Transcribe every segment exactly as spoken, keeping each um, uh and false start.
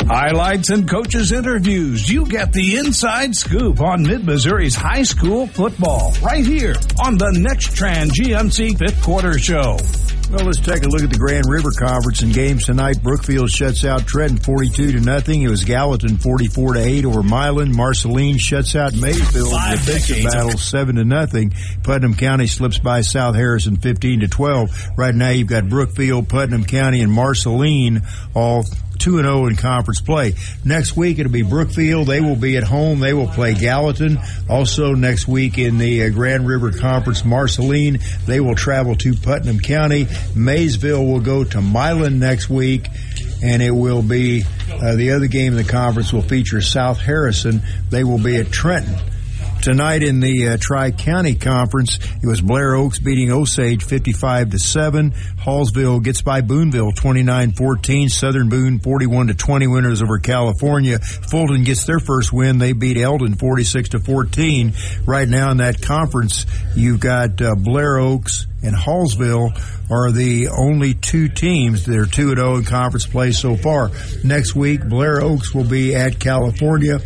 Highlights and coaches' interviews. You get the inside scoop on Mid-Missouri's high school football right here on the NexTran G M C Fifth Quarter Show. Well, let's take a look at the Grand River Conference and games tonight. Brookfield shuts out Trenton forty-two to nothing. It was Gallatin forty-four to eight over Milan. Marceline shuts out Maysville in the Bishop battle seven to nothing. Putnam County slips by South Harrison fifteen to twelve. Right now you've got Brookfield, Putnam County, and Marceline all two and oh in conference play. Next week it'll be Brookfield. They will be at home. They will play Gallatin. Also next week in the uh, Grand River Conference, Marceline, they will travel to Putnam County. Maysville will go to Milan next week, and it will be uh, the other game in the conference will feature South Harrison. They will be at Trenton. Tonight in the uh, Tri-County Conference, it was Blair Oaks beating Osage fifty-five to seven. Hallsville gets by Boonville twenty-nine fourteen. Southern Boone forty-one to twenty winners over California. Fulton gets their first win. They beat Eldon forty-six to fourteen. Right now in that conference, you've got uh, Blair Oaks and Hallsville are the only two teams that are two and oh in conference play so far. Next week, Blair Oaks will be at California.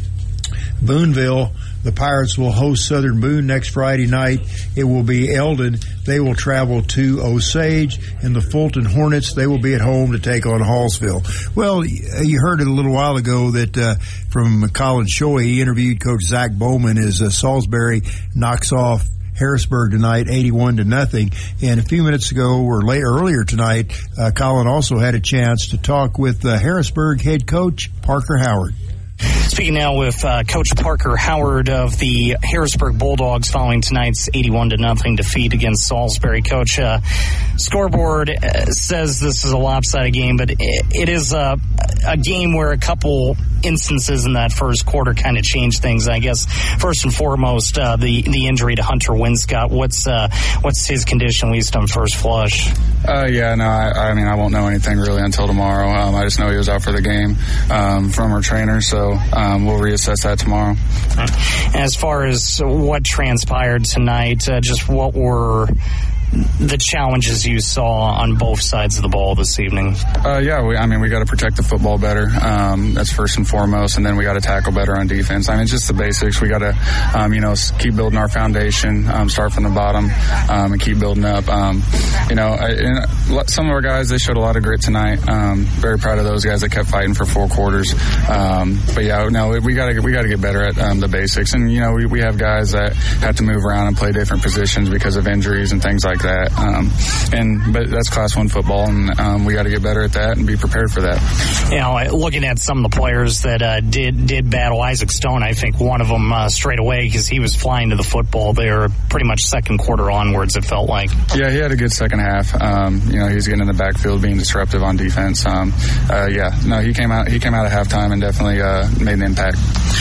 Boonville, the Pirates will host Southern Boone next Friday night. It will be Eldon. They will travel to Osage. And the Fulton Hornets, they will be at home to take on Hallsville. Well, you heard it a little while ago that uh, from Colin Shoy, he interviewed Coach Zach Bowman as uh, Salisbury knocks off Harrisburg tonight, eighty-one to nothing. And a few minutes ago, or late, earlier tonight, uh, Colin also had a chance to talk with uh, Harrisburg head coach Parker Howard. Speaking now with uh, Coach Parker Howard of the Harrisburg Bulldogs following tonight's eighty-one to nothing defeat against Salisbury. Coach, uh, scoreboard uh, says this is a lopsided game, but it, it is a, a game where a couple instances in that first quarter kind of changed things. I guess first and foremost, uh, the the injury to Hunter Winscott. What's uh, what's his condition, at least on first flush? Uh, yeah, no, I, I mean I won't know anything really until tomorrow. Um, I just know he was out for the game um, from our trainer, so um, we'll reassess that tomorrow. As far as what transpired tonight, uh, just what were the challenges you saw on both sides of the ball this evening? Uh, yeah, we, I mean, we got to protect the football better. Um, that's first and foremost, and then we got to tackle better on defense. I mean, it's just the basics. We got to, um, you know, keep building our foundation, um, start from the bottom, um, and keep building up. Um, you know, I, and some of our guys, they showed a lot of grit tonight. Um, very proud of those guys that kept fighting for four quarters. Um, but yeah, no, we got to we got to get better at um, the basics. And you know, we we have guys that have to move around and play different positions because of injuries and things like that. Um, and but that's Class One football, and um, we got to get better at that and be prepared for that. You know, looking at some of the players that uh, did did battle, Isaac Stone, I think one of them uh, straight away because he was flying to the football there pretty much second quarter onwards, it felt like. Yeah, he had a good second half. Um, you know, he was getting in the backfield, being disruptive on defense. Um, uh, yeah, no, he came out he came out at halftime and definitely uh, made an impact.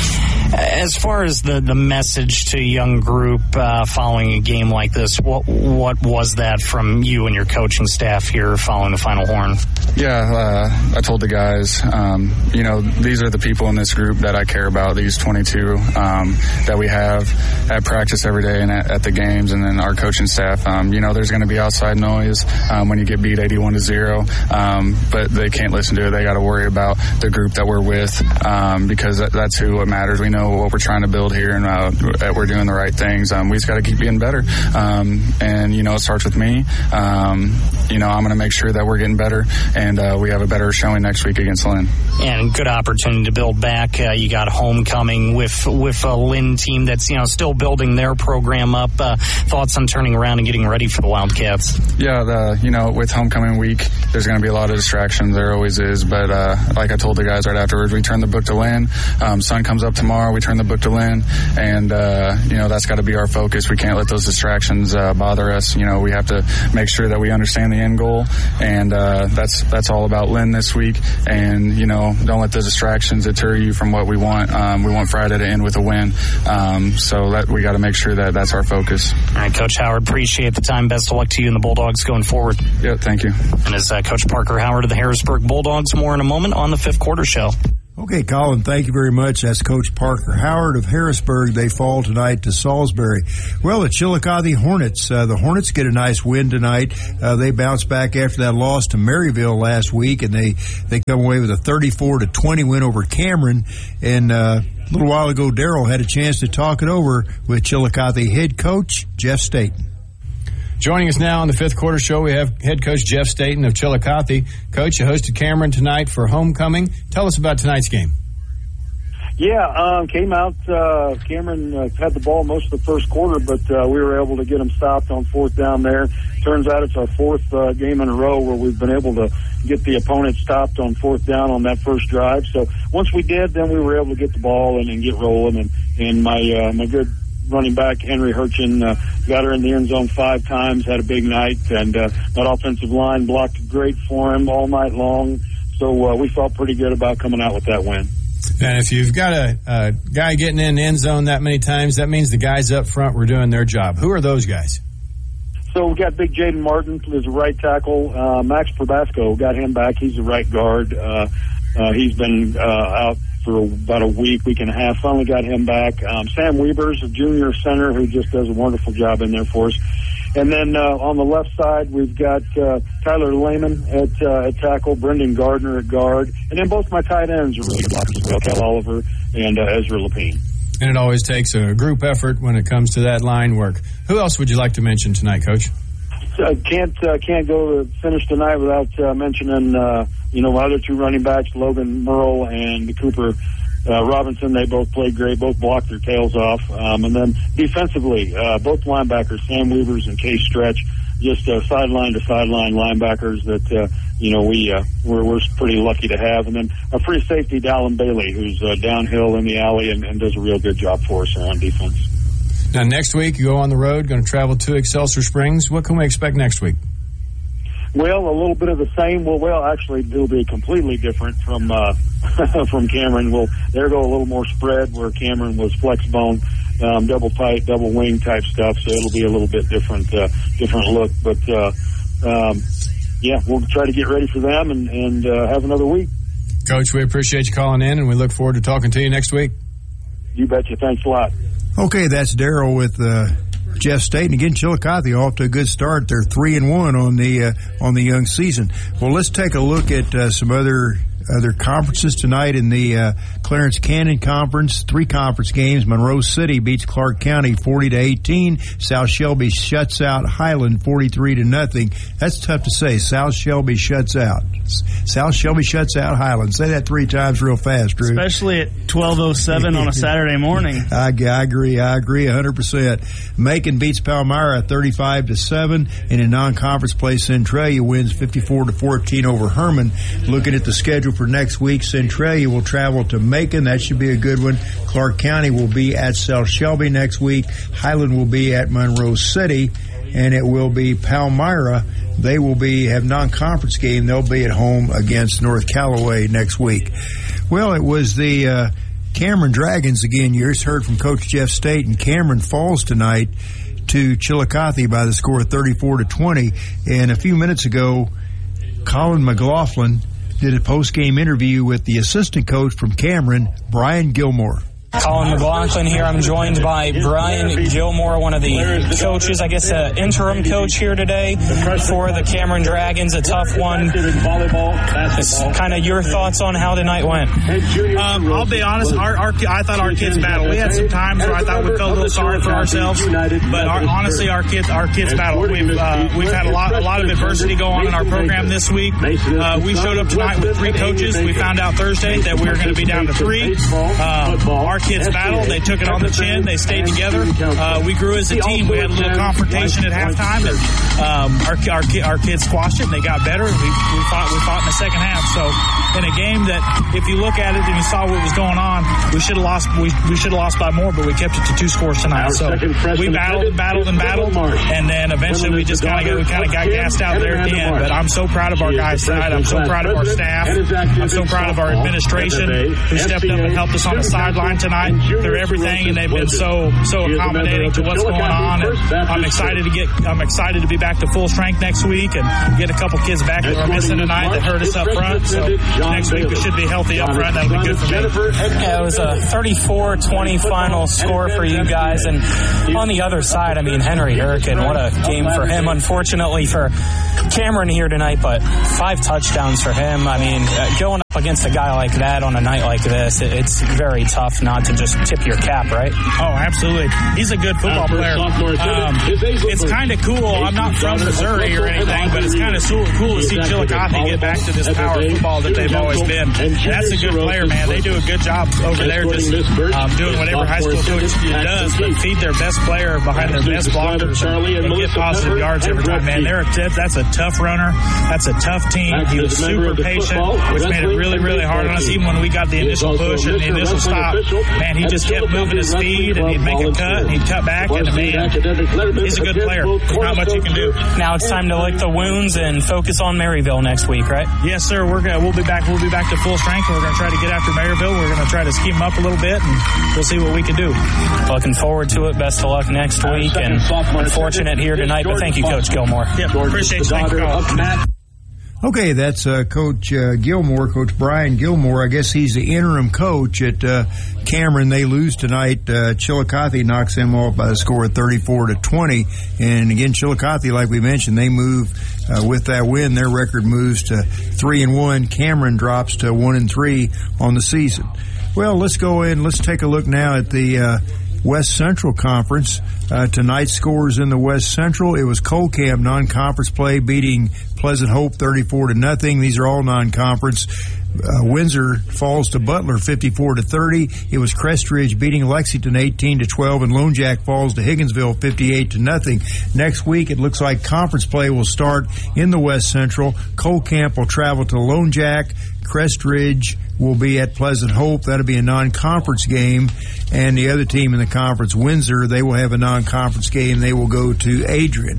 As far as the, the message to a young group uh, following a game like this, what what was that from you and your coaching staff here following the Final Horn? Yeah, uh, I told the guys, um, you know, these are the people in this group that I care about, these twenty-two um, that we have at practice every day and at, at the games, and then our coaching staff. Um, you know, there's going to be outside noise um, when you get beat eighty-one to zero, um, but they can't listen to it. They got to worry about the group that we're with um, because that, that's who what matters. We know what we're trying to build here and uh, that we're doing the right things. Um, we just got to keep being better. Um, and, you know, it starts with me. Um, you know, I'm going to make sure that we're getting better and uh, we have a better showing next week against Lynn. And good opportunity to build back. Uh, you got homecoming with, with a Lynn team that's, you know, still building their program up. Uh, thoughts on turning around and getting ready for the Wildcats? Yeah, the, you know, with homecoming week, there's going to be a lot of distractions. There always is. But uh, like I told the guys right afterwards, we turn the book to Lynn. Um, sun comes up tomorrow. We turn the book to Lynn, and uh, you know that's got to be our focus. We can't let those distractions uh, bother us. You know, we have to make sure that we understand the end goal, and uh, that's that's all about Lynn this week. And you know, don't let the distractions deter you from what we want. Um, we want Friday to end with a win, um, so that we got to make sure that that's our focus. All right, Coach Howard, appreciate the time. Best of luck to you and the Bulldogs going forward. Yeah, thank you. And as uh, Coach Parker Howard of the Harrisburg Bulldogs, more in a moment on the Fifth Quarter Show. Okay, Colin, thank you very much. That's Coach Parker Howard of Harrisburg. They fall tonight to Salisbury. Well, the Chillicothe Hornets, uh, the Hornets get a nice win tonight. Uh, they bounced back after that loss to Maryville last week, and they, they come away with a thirty-four to twenty win over Cameron. And uh, a little while ago, Darrell had a chance to talk it over with Chillicothe head coach Jeff Staten. Joining us now on the Fifth Quarter Show, we have head coach Jeff Staten of Chillicothe. Coach, you hosted Cameron tonight for homecoming. Tell us about tonight's game. Yeah, um, came out. Uh, Cameron uh, had the ball most of the first quarter, but uh, we were able to get them stopped on fourth down there. Turns out it's our fourth uh, game in a row where we've been able to get the opponent stopped on fourth down on that first drive. So once we did, then we were able to get the ball and, and get rolling. And, and my uh, my good running back, Henry Hurchin, uh, got her in the end zone five times, had a big night, and uh, that offensive line blocked great for him all night long. So uh, we felt pretty good about coming out with that win. And if you've got a, a guy getting in the end zone that many times, that means the guys up front were doing their job. Who are those guys? So we got big Jaden Martin as a right tackle. Uh, Max Probasco, got him back. He's a right guard. Uh, uh, he's been uh, out for about a week, week and a half. Finally got him back. Um, Sam Weber's a junior center who just does a wonderful job in there for us. And then uh, on the left side, we've got uh, Tyler Lehman at, uh, at tackle, Brendan Gardner at guard. And then both my tight ends are really good blockers, well, Cal Oliver and uh, Ezra Lapine. And it always takes a group effort when it comes to that line work. Who else would you like to mention tonight, Coach? Uh, can't uh, can't go to finish tonight without uh, mentioning, uh, you know, my other two running backs, Logan Merle and Cooper uh, Robinson. They both played great, both blocked their tails off. Um, and then defensively, uh, both linebackers, Sam Weavers and Case Stretch, just uh, sideline to sideline linebackers that, uh, you know, we, uh, we're, we're pretty lucky to have. And then a free safety, Dallin Bailey, who's uh, downhill in the alley and, and does a real good job for us on defense. Now, next week, you go on the road, going to travel to Excelsior Springs. What can we expect next week? Well, a little bit of the same. Well, well, actually, it'll be completely different from uh, from Cameron. We'll there go a little more spread, where Cameron was flex bone, um, double tight, double wing type stuff. So it'll be a little bit different, uh, different look. But uh, um, yeah, we'll try to get ready for them and, and uh, have another week. Coach, we appreciate you calling in, and we look forward to talking to you next week. You betcha. Thanks a lot. Okay, that's Darrell with uh, Jeff Staten. Again, Chillicothe off to a good start. They're three and one on the uh, on the young season. Well, let's take a look at uh, some other other conferences tonight in the uh, Clarence Cannon Conference. Three conference games. Monroe City beats Clark County forty to eighteen. South Shelby shuts out Highland forty-three to nothing. That's tough to say. South Shelby shuts out. South Shelby shuts out Highland. Say that three times real fast, Drew. Especially at twelve oh seven on a Saturday morning. I, I agree. I agree one hundred percent. Macon beats Palmyra thirty-five to seven. And in non-conference play, Centralia wins fifty-four to fourteen over Herman. Looking at the schedule for next week, Centralia will travel to Macon. That should be a good one. Clark County will be at South Shelby next week. Highland will be at Monroe City. And it will be Palmyra. They will be have non-conference game. They'll be at home against North Callaway next week. Well, it was the uh, Cameron Dragons again. You just heard from Coach Jeff Staten. Cameron falls tonight to Chillicothe by the score of thirty-four to twenty. And a few minutes ago, Colin McLaughlin did a post-game interview with the assistant coach from Cameron, Brian Gilmore. Colin McLaughlin here. I'm joined by Brian Gilmore, one of the coaches, I guess, uh, interim coach here today for the Cameron Dragons. A tough one. It's kind of your thoughts on how tonight went. Um, I'll be honest. Our, our I thought our kids battled. We had some times where I thought we felt a little sorry for ourselves, but our, honestly, our kids our kids battled. We've uh, we've had a lot a lot of adversity go on in our program this week. Uh, we showed up tonight with three coaches. We found out Thursday that we were going to be down to three. Uh, our kids battled. They took it on the chin. They stayed together. Uh, we grew as a team. We had a little confrontation at halftime, and um, our, our our kids squashed it. And they got better. We, we fought. We fought in the second half. So in a game that, if you look at it and you saw what was going on, we should have lost. We, we should have lost by more, but we kept it to two scores tonight. So we battled, and battled, and battled, and then eventually we just kind of we kind of got gassed out there at the end. But I'm so proud of our guys tonight. I'm so proud of our staff. I'm so proud of our administration who stepped up and helped us on the sideline tonight. They're everything, and they've been so so accommodating to what's going on. And I'm excited to get. I'm excited to be back to full strength next week and get a couple kids back that were missing tonight that hurt us up front. So next week we should be healthy up front. That'll be good for me. Yeah, it was a thirty-four twenty final score for you guys. And on the other side, I mean, Henry Hurricane, what a game for him. Unfortunately for Cameron here tonight, but five touchdowns for him. I mean, uh, going up against a guy like that on a night like this, it, it's very tough not to just tip your cap, right? Oh, absolutely. He's a good football player. Um, it's kind of cool. I'm not from Missouri or anything, but it's kind of cool, cool to see Chillicothe get back to this power football that they've always been. That's a good player, man. They do a good job over there just um, doing whatever high school coach does, but feed their best player behind their best blockers and get positive yards every time, man. They're a t- that's a tough runner. That's a tough team. He was super patient, which made it really, really hard on us. Even when we got the initial push and the initial stop, man, he just kept moving his speed, and he'd make a cut, and he'd cut back, and man, he's a good player. There's not much you can do. Now it's time to lick the wounds and focus on Maryville next week, right? Yes, sir. We're gonna we'll be back. We'll be back to full strength. We're gonna try to get after Maryville. We're gonna try to scheme them up a little bit, and we'll see what we can do. Looking forward to it. Best of luck next week, and unfortunate here tonight, but thank you, Coach Gilmore. Yeah, appreciate you. Thank you, Coach. Okay, that's uh, Coach uh, Gilmore, Coach Brian Gilmore. I guess he's the interim coach at uh, Cameron. They lose tonight. Uh, Chillicothe knocks them off by the score of thirty-four to twenty. And again, Chillicothe, like we mentioned, they move uh, with that win. Their record moves to three and one. Cameron drops to one and three on the season. Well, let's go in. Let's take a look now at the uh, West Central Conference. Uh, tonight's scores in the West Central. It was Colcamp non-conference play beating Pleasant Hope thirty-four to nothing. These are all non-conference. Uh, Windsor falls to Butler fifty-four to thirty. It was Crestridge beating Lexington eighteen to twelve, and Lone Jack falls to Higginsville fifty-eight to nothing. Next week, it looks like conference play will start in the West Central. Colcamp will travel to Lone Jack. Crestridge will be at Pleasant Hope. That'll be a non-conference game. And the other team in the conference, Windsor, they will have a non-conference game. They will go to Adrian.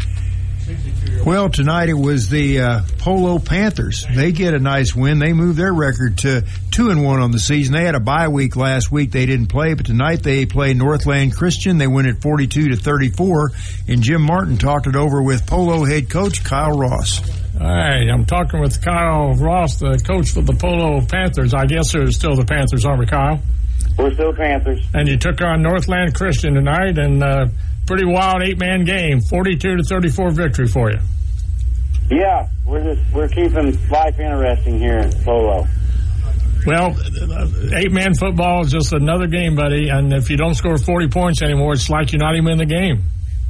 Well, tonight it was the uh, Polo Panthers. They get a nice win. They move their record to two and one on the season. They had a bye week last week. They didn't play, but tonight they play Northland Christian. They win at forty-two to thirty-four. And Jim Martin talked it over with Polo head coach Kyle Ross. All right, I'm talking with Kyle Ross, the coach for the Polo Panthers. I guess they're still the Panthers, aren't we, Kyle? We're still Panthers. And you took on Northland Christian tonight, and uh, pretty wild eight-man game, forty-two to thirty-four victory for you. Yeah, we're just we're keeping life interesting here in Polo. Well, eight-man football is just another game, buddy, and if you don't score forty points anymore, it's like you're not even in the game.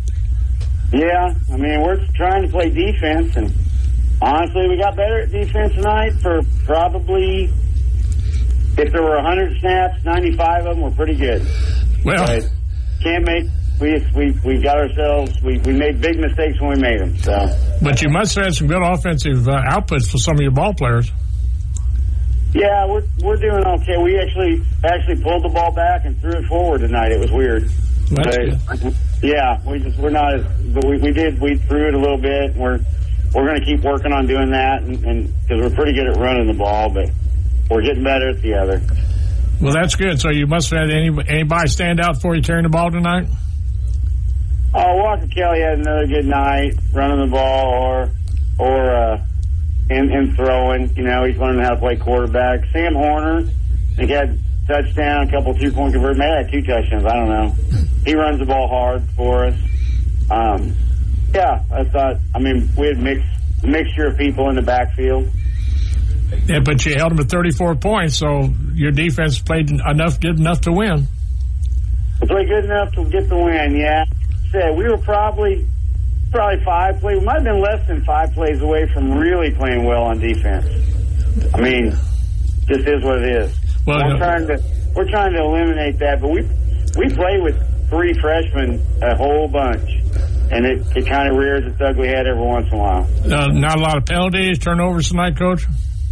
Yeah, I mean, we're trying to play defense, and honestly, we got better at defense tonight for probably, if there were one hundred snaps, ninety-five of them were pretty good. Well, but can't make, we we we got ourselves, we, we made big mistakes when we made them. So. But you must have had some good offensive uh, outputs for some of your ball players. Yeah, we're we're doing okay. We actually actually pulled the ball back and threw it forward tonight. It was weird. That's but, good. Yeah, we just we're not as, but we, we did we threw it a little bit. And we're we're going to keep working on doing that, and because we're pretty good at running the ball, but we're getting better at the other. Well, that's good. So you must have had any, anybody stand out for you carrying the ball tonight? Oh, Walker Kelly had another good night running the ball or or uh, and, and throwing. You know, he's learning how to play quarterback. Sam Horner, I think, had touchdown, a couple two-point conversions. Maybe had two touchdowns. I don't know. He runs the ball hard for us. Um, yeah, I thought, I mean, we had mix, a mixture of people in the backfield. Yeah, but you held them at thirty-four points, so your defense played enough, good enough to win. We played good enough to get the win, yeah. Said we were probably probably five plays. We might have been less than five plays away from really playing well on defense. I mean, just is what it is. Well, we're uh, trying to we're trying to eliminate that, but we we play with three freshmen a whole bunch, and it, it kind of rears its ugly head every once in a while. Uh, not a lot of penalties, turnovers tonight, Coach?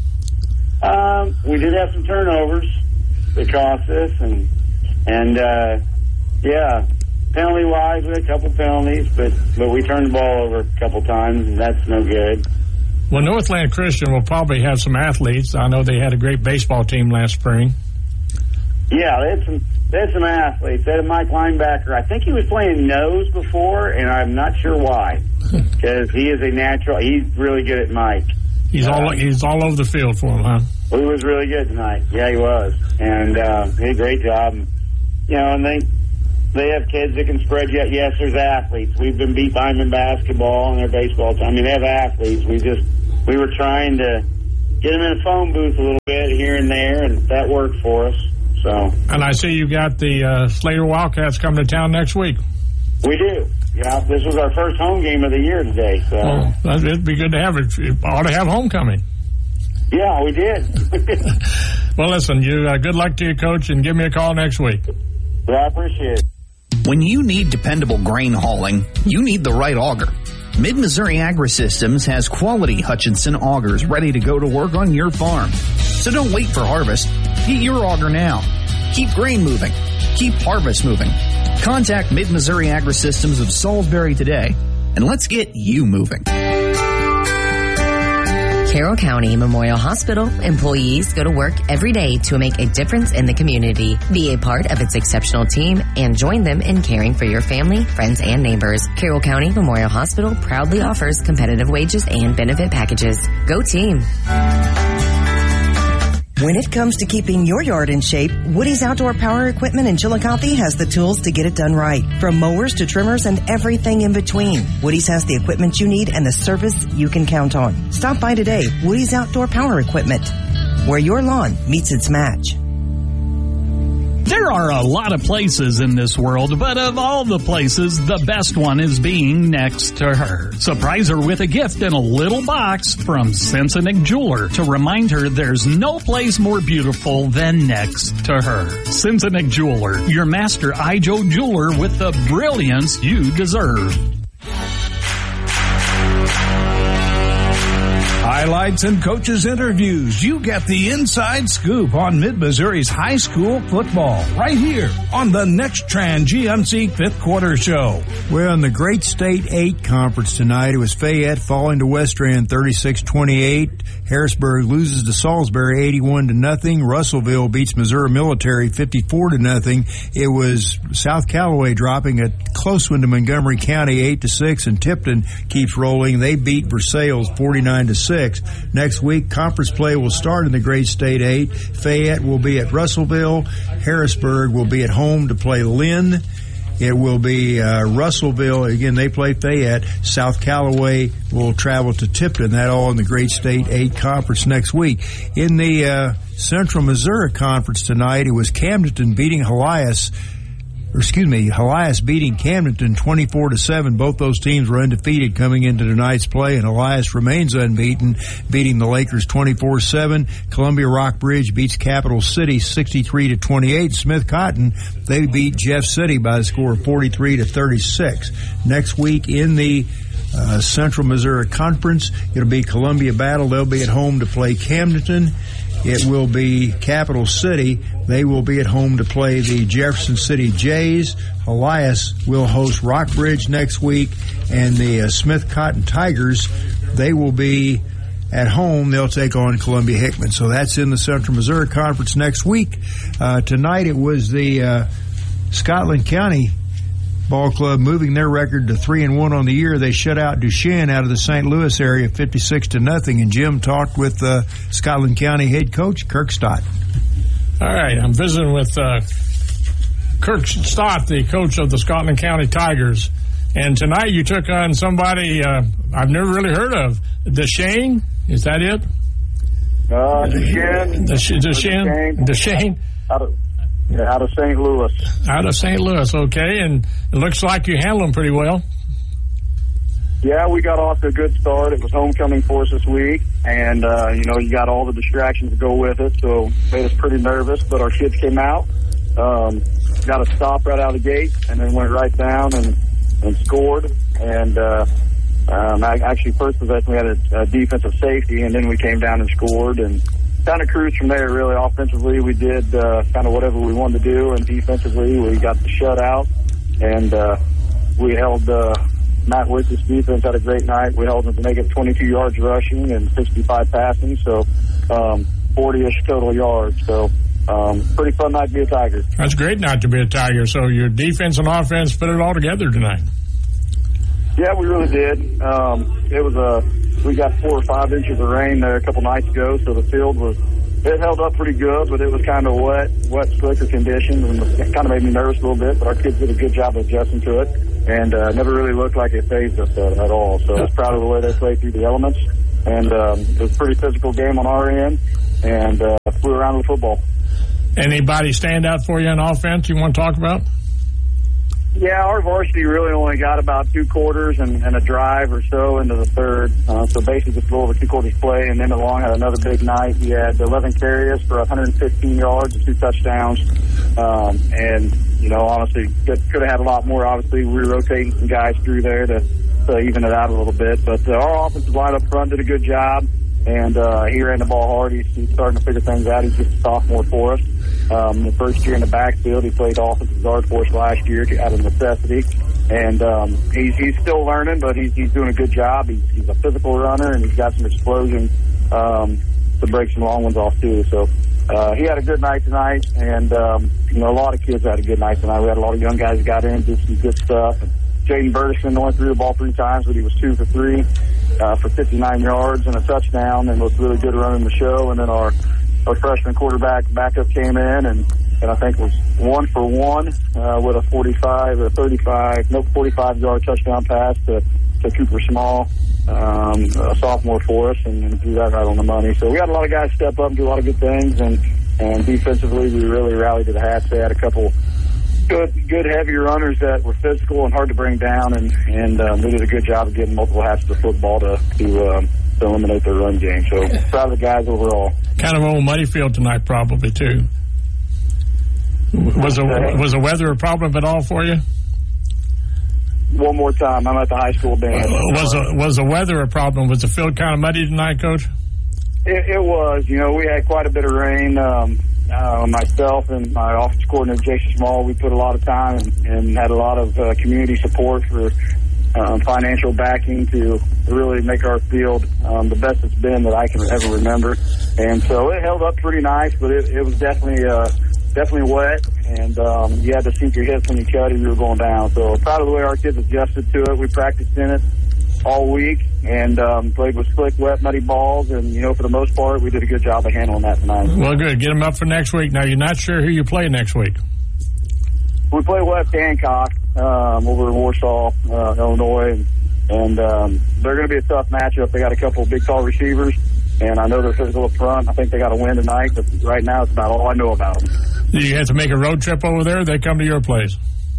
Um, we did have some turnovers that cost us, and and uh, yeah, penalty wise, we had a couple penalties, but but we turned the ball over a couple times, and that's no good. Well, Northland Christian will probably have some athletes. I know they had a great baseball team last spring. Yeah, they had some they had some athletes. They had a Mike linebacker. I think he was playing nose before, and I'm not sure why, because he is a natural. He's really good at Mike. He's uh, all he's all over the field for him, huh? He was really good tonight. Yeah, he was, and uh, he did a great job. You know, and they they have kids that can spread you. Yes, there's athletes. We've been beat by them in basketball and their baseball team. I mean, they have athletes. We just we were trying to get them in a phone booth a little bit here and there, and that worked for us. So. And I see you got the uh, Slater Wildcats coming to town next week. We do. Yeah, this was our first home game of the year today. So. Well, it'd be good to have it. You ought to have homecoming. Yeah, we did. Well, listen, you uh, good luck to you, Coach, and give me a call next week. Yeah, I appreciate it. When you need dependable grain hauling, you need the right auger. Mid-Missouri Agri-Systems has quality Hutchinson augers ready to go to work on your farm. So don't wait for harvest. Get your auger now. Keep grain moving. Keep harvest moving. Contact Mid-Missouri Agri-Systems of Salisbury today, and let's get you moving. Carroll County Memorial Hospital employees go to work every day to make a difference in the community. Be a part of its exceptional team and join them in caring for your family, friends, and neighbors. Carroll County Memorial Hospital proudly offers competitive wages and benefit packages. Go team! When it comes to keeping your yard in shape, Woody's Outdoor Power Equipment in Chillicothe has the tools to get it done right. From mowers to trimmers and everything in between, Woody's has the equipment you need and the service you can count on. Stop by today. Woody's Outdoor Power Equipment, where your lawn meets its match. There are a lot of places in this world, but of all the places, the best one is being next to her. Surprise her with a gift in a little box from Sensenig Jeweler to remind her there's no place more beautiful than next to her. Sensenig Jeweler, your master I J O jeweler with the brilliance you deserve. Highlights and coaches' interviews. You get the inside scoop on Mid-Missouri's high school football right here on the Next Trans G M C fifth Quarter Show. Well, in the Great State eight Conference tonight, it was Fayette falling to Western thirty-six twenty-eight. Harrisburg loses to Salisbury eighty-one to nothing. Russellville beats Missouri Military fifty-four to nothing. It was South Callaway dropping a close one to Montgomery County eight to six, and Tipton keeps rolling. They beat Versailles forty-nine to six. Next week, conference play will start in the Great State eight. Fayette will be at Russellville. Harrisburg will be at home to play Lynn. It will be uh, Russellville. Again, they play Fayette. South Callaway will travel to Tipton. That all in the Great State eight Conference next week. In the uh, Central Missouri Conference tonight, it was Camdenton beating Helias. Or excuse me, Helias beating Camdenton twenty-four to seven. Both those teams were undefeated coming into tonight's play, and Helias remains unbeaten, beating the Lakers twenty-four seven. Columbia Rockbridge beats Capital City sixty-three to twenty-eight. Smith Cotton, they beat Jeff City by the score of forty-three to thirty-six. Next week in the uh, Central Missouri Conference, it'll be Columbia Battle. They'll be at home to play Camdenton. It will be Capital City. They will be at home to play the Jefferson City Jays. Helias will host Rockbridge next week. And the uh, Smith Cotton Tigers, they will be at home. They'll take on Columbia Hickman. So that's in the Central Missouri Conference next week. Uh, tonight it was the uh, Scotland County Ball Club moving their record to three and one on the year. They shut out Duchesne out of the Saint Louis area fifty-six to nothing. And Jim talked with uh, Scotland County head coach Kirk Stott. All right, I'm visiting with uh, Kirk Stott, the coach of the Scotland County Tigers. And tonight you took on somebody uh, I've never really heard of. Duchesne, is that it? Uh, Duchesne. Duchesne. Duchesne. Out of, yeah, out of Saint Louis. Out of Saint Louis, okay. And it looks like you handle them pretty well. Yeah, we got off to a good start. It was homecoming for us this week, and, uh, you know, you got all the distractions to go with it, so made us pretty nervous, but our kids came out, um, got a stop right out of the gate, and then went right down and, and scored, and uh, um, I, actually first possession we had a, a defensive safety, and then we came down and scored, and kind of cruised from there, really. Offensively, we did uh, kind of whatever we wanted to do, and defensively, we got the shutout, and uh, we held uh, Matt Wick's defense had a great night. We held them to make it twenty-two yards rushing and sixty-five passing, so um, forty-ish total yards. So um, pretty fun night to be a Tiger. That's a great night to be a Tiger. So your defense and offense put it all together tonight. Yeah, we really did. Um, it was a we got four or five inches of rain there a couple nights ago, so the field was it held up pretty good, but it was kind of wet, wet, slicker conditions, and it kind of made me nervous a little bit. But our kids did a good job of adjusting to it, and uh, never really looked like it phased us uh, at all. So I was proud of the way they played through the elements, and um, it was a pretty physical game on our end, and uh, flew around with football. Anybody stand out for you on offense you want to talk about? Yeah, our varsity really only got about two quarters and, and a drive or so into the third. Uh, so basically just a little over two quarters play, and then along had another big night. He had eleven carries for one hundred fifteen yards and two touchdowns. Um, and, you know, honestly, could, could have had a lot more. Obviously, we were rotating some guys through there to, to even it out a little bit. But uh, our offensive line up front did a good job, and uh, he ran the ball hard. He's, he's starting to figure things out. He's just a sophomore for us. Um, the first year in the backfield, he played offensive guard for us last year out of necessity, and um, he's he's still learning, but he's he's doing a good job. He's, he's a physical runner, and he's got some explosion um, to break some long ones off too. So uh, he had a good night tonight, and um, you know a lot of kids had a good night tonight. We had a lot of young guys that got in, did some good stuff. And Jaden Burleson only threw the ball three times, but he was two for three uh, for fifty-nine yards and a touchdown, and looked really good running the show. And then our Our freshman quarterback backup came in and, and I think was one for one uh, with a forty-five or thirty-five, no forty-five yard touchdown pass to, to Cooper Small, um, a sophomore for us, and, and threw that right on the money. So we had a lot of guys step up and do a lot of good things, and, and defensively we really rallied to the hats. They had a couple good, good heavy runners that were physical and hard to bring down, and, and um, they did a good job of getting multiple hats to the football to, to um, to eliminate their run game. So proud of the guys overall. Kind of old muddy field tonight, probably too. Was the was the weather a problem at all for you? One more time, I'm at the high school band. Uh, was the, was the weather a problem? Was the field kind of muddy tonight, Coach? It, it was. You know, we had quite a bit of rain. Um, uh, myself and my office coordinator, Jason Small, we put a lot of time and, and had a lot of uh, community support for Um, financial backing to really make our field um, the best it's been that I can ever remember. And so it held up pretty nice, but it, it was definitely uh, definitely wet, and um, you had to sink your hips when you cut and you were going down. So proud of the way our kids adjusted to it. We practiced in it all week and um, played with slick, wet, muddy balls, and, you know, for the most part, we did a good job of handling that tonight. Well, good. Get them up for next week. Now, you're not sure who you play next week. We play West Hancock um, over in Warsaw, uh, Illinois, and, and um, they're going to be a tough matchup. They got a couple of big, tall receivers, and I know they're physical up front. I think they got a win tonight, but right now it's about all I know about them. Do you have to make a road trip over there, or they come to your place?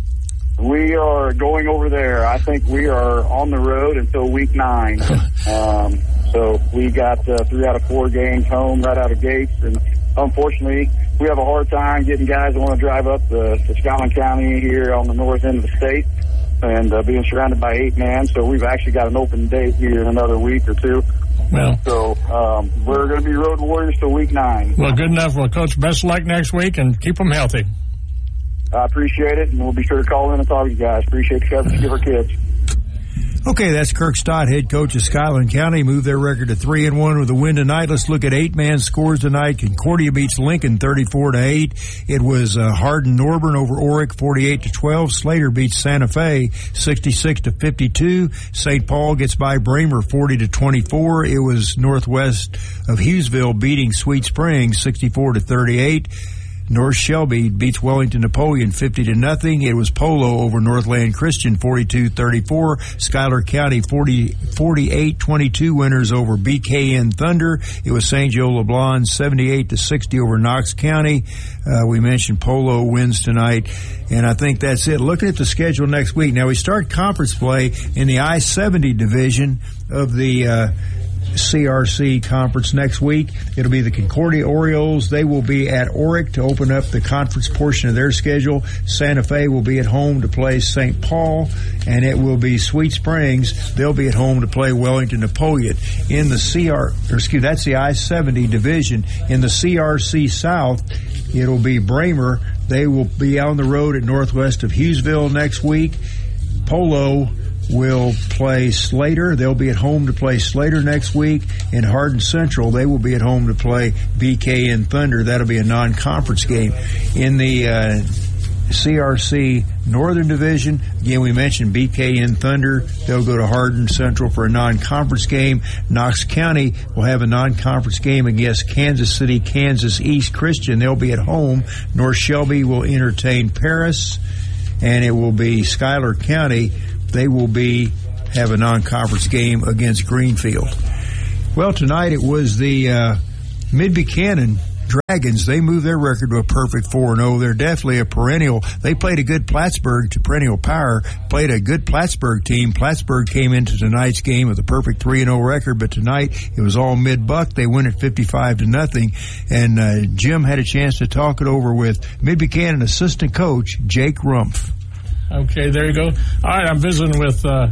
We are going over there. I think we are on the road until week nine. um, so we got uh, three out of four games home right out of gates, and unfortunately, we have a hard time getting guys that want to drive up to, to Scotland County here on the north end of the state and uh, being surrounded by eight man. So we've actually got an open date here in another week or two. Well, so um, we're going to be road warriors till week nine. Well, good enough. Well, Coach, best of luck next week, and keep them healthy. I appreciate it, and we'll be sure to call in and talk to you guys. Appreciate the coverage. Give our kids. Okay, that's Kirk Stott, head coach of Scotland County. Moved their record to three and one with a win tonight. Let's look at eight-man scores tonight. Concordia beats Lincoln thirty-four to eight. It was uh, Hardin Norburn over Orick forty-eight to twelve. Slater beats Santa Fe sixty-six to fifty-two. Saint Paul gets by Bramer forty to twenty-four. It was Northwest of Hughesville beating Sweet Springs sixty-four to thirty-eight. North Shelby beats Wellington Napoleon fifty to nothing. It was Polo over Northland Christian forty-two thirty-four. Schuyler County forty, forty-eight twenty-two winners over B K N Thunder. It was Saint Joe LeBlanc seventy-eight to sixty over Knox County. Uh, we mentioned Polo wins tonight, and I think that's it. Looking at the schedule next week. Now we start conference play in the I seventy division of the uh C R C conference next week. It'll be the Concordia Orioles. They will be at Orick to open up the conference portion of their schedule. Santa Fe will be at home to play Saint Paul, and it will be Sweet Springs. They'll be at home to play Wellington Napoleon. In the C R, or excuse, that's the I seventy division. In the C R C South, it'll be Bramer. They will be on the road at Northwest of Hughesville next week. Polo will play Slater. They'll be at home to play Slater next week. In Hardin Central, they will be at home to play B K N Thunder. That'll be a non-conference game. In the uh, C R C Northern Division. Again, we mentioned B K N Thunder. They'll go to Hardin Central for a non-conference game. Knox County will have a non-conference game against Kansas City, Kansas East Christian. They'll be at home. North Shelby will entertain Paris, and it will be Schuyler County. They will be have a non-conference game against Greenfield. Well, tonight it was the uh, Mid-Buchanan Dragons. They moved their record to a perfect four and oh. They're definitely a perennial. They played a good Plattsburgh to perennial power, played a good Plattsburgh team. Plattsburgh came into tonight's game with a perfect three and oh record, but tonight it was all mid-buck. They win at fifty-five to nothing. And uh, Jim had a chance to talk it over with Mid-Buchanan assistant coach Jake Rumpf. Okay, there you go. All right, I'm visiting with, uh,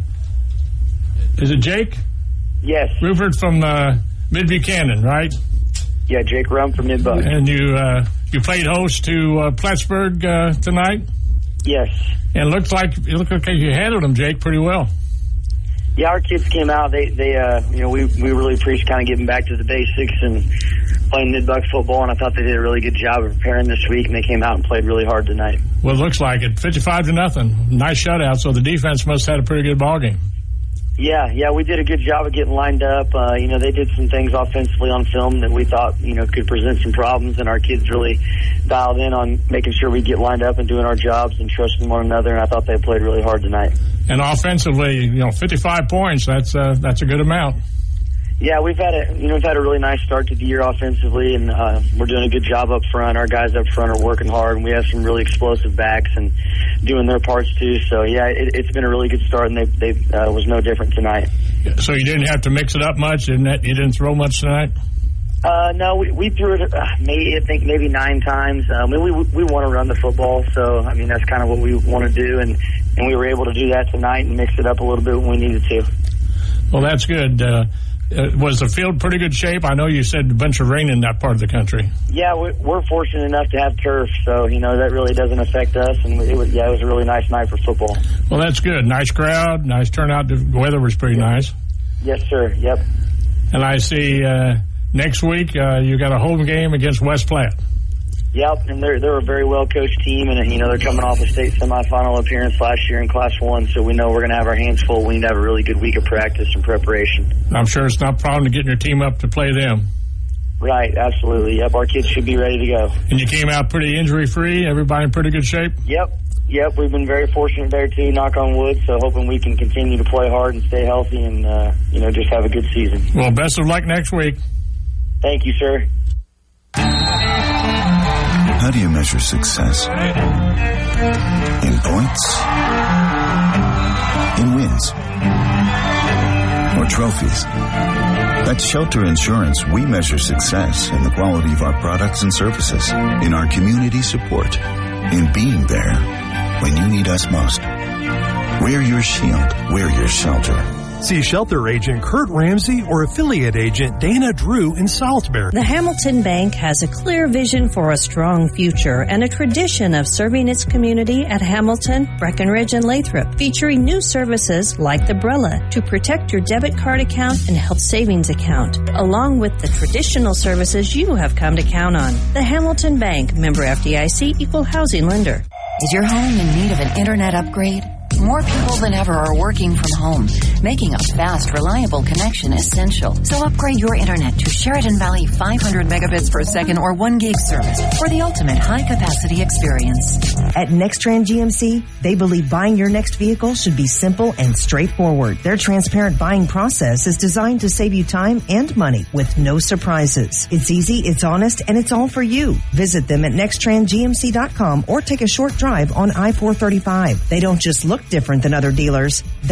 is it Jake? Yes. Rupert from uh, Mid-Buchanan, right? Yeah, Jake Rumpf from Mid-Buck. And you uh, you played host to uh, Plattsburgh uh, tonight? Yes. And it looked like it looked like you handled them, Jake, pretty well. Yeah, our kids came out. They, they, uh, you know, we we really appreciate kind of getting back to the basics and playing Mid-Buck football. And I thought they did a really good job of preparing this week, and they came out and played really hard tonight. Well, it looks like it, fifty-five to nothing. Nice shutout. So the defense must have had a pretty good ball game. Yeah, yeah, we did a good job of getting lined up. Uh, you know, they did some things offensively on film that we thought, you know, could present some problems, and our kids really dialed in on making sure we get lined up and doing our jobs and trusting one another, and I thought they played really hard tonight. And offensively, you know, fifty-five points, that's uh, that's a good amount. Yeah, we've had a you know we've had a really nice start to the year offensively, and uh, we're doing a good job up front. Our guys up front are working hard, and we have some really explosive backs and doing their parts too. So yeah, it, it's been a really good start, and they they uh, was no different tonight. So you didn't have to mix it up much, didn't it? You didn't throw much tonight. Uh, no, we, we threw it. Uh, maybe I think maybe nine times. Uh, I mean, we we want to run the football, so I mean that's kind of what we want to do, and and we were able to do that tonight and mix it up a little bit when we needed to. Well, that's good. Uh, Uh, was the field pretty good shape? I know you said a bunch of rain in that part of the country. Yeah, we're fortunate enough to have turf, so, you know, that really doesn't affect us. And it was, yeah, it was a really nice night for football. Well, that's good. Nice crowd, nice turnout. The weather was pretty nice. Yes, sir. Yep. And I see uh, next week uh, you got a home game against West Platte. Yep, and they're they're a very well coached team, and you know they're coming off a state semifinal appearance last year in Class One, so we know we're going to have our hands full. We need to have a really good week of practice and preparation. I'm sure it's not a problem to getting your team up to play them. Right, absolutely. Yep, our kids should be ready to go. And you came out pretty injury free. Everybody in pretty good shape. Yep, yep. We've been very fortunate there too. Knock on wood. So hoping we can continue to play hard and stay healthy, and uh, you know just have a good season. Well, best of luck next week. Thank you, sir. How do you measure success? In points? In wins? Or trophies? At Shelter Insurance, we measure success in the quality of our products and services, in our community support, in being there when you need us most. We're your shield. We're your shelter. See Shelter Agent Kurt Ramsey or Affiliate Agent Dana Drew in Salisbury. The Hamilton Bank has a clear vision for a strong future and a tradition of serving its community at Hamilton, Breckenridge, and Lathrop, featuring new services like the Brella to protect your debit card account and health savings account, along with the traditional services you have come to count on. The Hamilton Bank, member F D I C, equal housing lender. Is your home in need of an internet upgrade? More people than ever are working from home, making a fast, reliable connection essential. So upgrade your internet to Sheridan Valley five hundred megabits per second or one gig service for the ultimate high-capacity experience. At Nextran G M C, they believe buying your next vehicle should be simple and straightforward. Their transparent buying process is designed to save you time and money with no surprises. It's easy, it's honest, and it's all for you. Visit them at nextran g m c dot com or take a short drive on I four thirty-five. They don't just look different than other dealers. They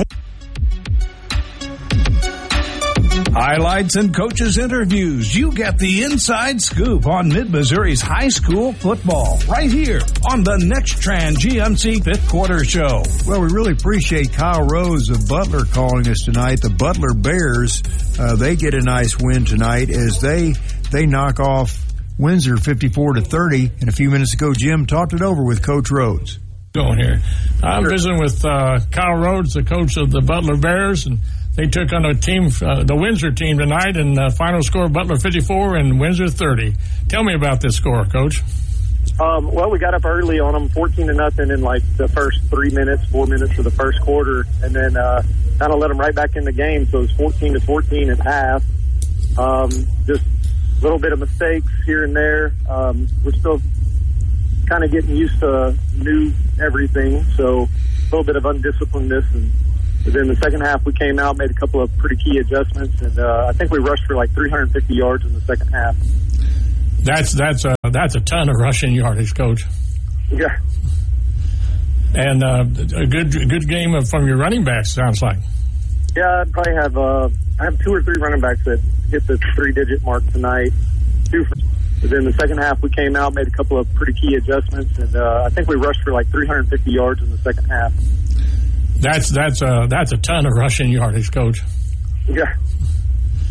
Highlights and coaches' interviews. You get the inside scoop on Mid-Missouri's high school football right here on the Nextran G M C fifth quarter show. Well, we really appreciate Kyle Rose of Butler calling us tonight. The Butler Bears, uh, they get a nice win tonight as they they knock off Windsor fifty-four to thirty. And a few minutes ago, Jim talked it over with Coach Rhodes. Going here. I'm sure. visiting with uh, Kyle Rhodes, the coach of the Butler Bears, and they took on a team, uh, the Windsor team tonight, and uh, final score Butler fifty-four and Windsor thirty. Tell me about this score, Coach. Um, well, we got up early on them, fourteen to nothing in like the first three minutes, four minutes of the first quarter, and then uh, kind of let them right back in the game. So it was fourteen to fourteen at half. Um, just a little bit of mistakes here and there. Um, we're still kind of getting used to new everything, so a little bit of undisciplinedness. And then the second half, we came out, made a couple of pretty key adjustments, and uh, I think we rushed for like three hundred fifty yards in the second half. That's that's a that's a ton of rushing yardage, Coach. Yeah. And uh, a good good game from your running backs, sounds like. Yeah, I'd probably have uh, I have two or three running backs that hit the three-digit mark tonight. Two. For, but then the second half, we came out, made a couple of pretty key adjustments, and uh, I think we rushed for like three hundred fifty yards in the second half. That's that's a that's a ton of rushing yardage, Coach. Yeah.